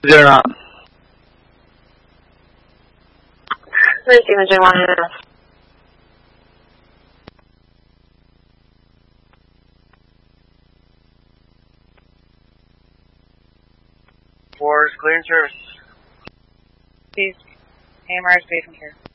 Is it or not? Receiving J1. 4 is clearing service. Please, AMR is safe and care.